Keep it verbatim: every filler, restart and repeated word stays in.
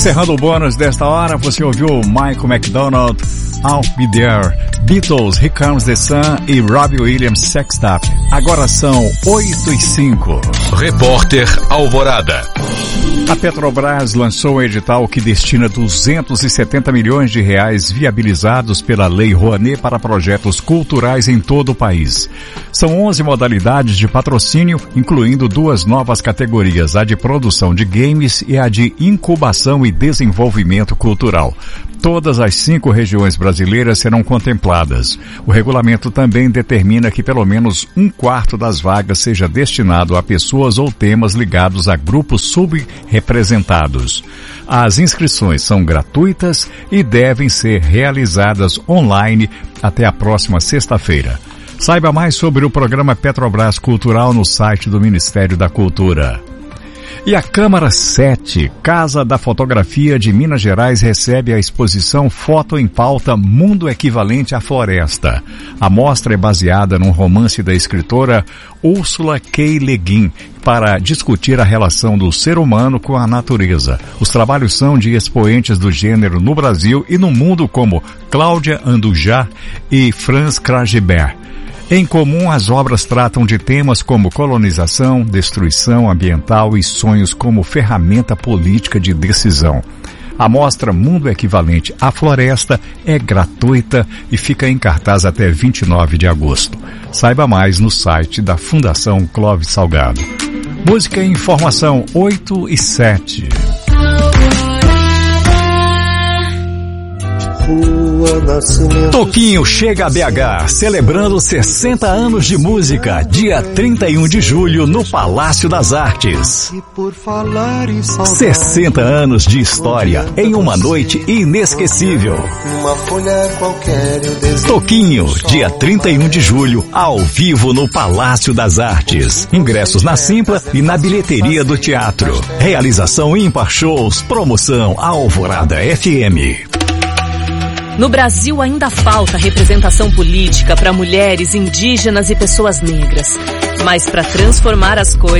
Encerrando o bônus desta hora, você ouviu Michael McDonald, I'll Be There, Beatles, Here Comes the Sun e Robbie Williams, Sextap. Agora são oito e cinco. Repórter Alvorada. A Petrobras lançou um edital que destina duzentos e setenta milhões de reais viabilizados pela Lei Rouanet para projetos culturais em todo o país. São onze modalidades de patrocínio, incluindo duas novas categorias, a de produção de games e a de incubação e desenvolvimento cultural. Todas as cinco regiões brasileiras serão contempladas. O regulamento também determina que pelo menos um quarto das vagas seja destinado a pessoas ou temas ligados a grupos subrepresentados. As inscrições são gratuitas e devem ser realizadas online até a próxima sexta-feira. Saiba mais sobre o programa Petrobras Cultural no site do Ministério da Cultura. E a Câmara sete, Casa da Fotografia de Minas Gerais, recebe a exposição Foto em Pauta Mundo Equivalente à Floresta. A mostra é baseada num romance da escritora Ursula K. Le Guin para discutir a relação do ser humano com a natureza. Os trabalhos são de expoentes do gênero no Brasil e no mundo como Cláudia Andujá e Franz Kragebert. Em comum, as obras tratam de temas como colonização, destruição ambiental e sonhos como ferramenta política de decisão. A mostra Mundo Equivalente à Floresta é gratuita e fica em cartaz até vinte e nove de agosto. Saiba mais no site da Fundação Clóvis Salgado. Música e informação oito e sete. Toquinho chega a B H, celebrando sessenta anos de música, dia trinta e um de julho, no Palácio das Artes. sessenta anos de história, em uma noite inesquecível. Toquinho, dia trinta e um de julho, ao vivo no Palácio das Artes. Ingressos na Simpla e na bilheteria do teatro. Realização Ímpar Shows, promoção Alvorada F M. No Brasil ainda falta representação política para mulheres, indígenas e pessoas negras. Mas para transformar as coisas,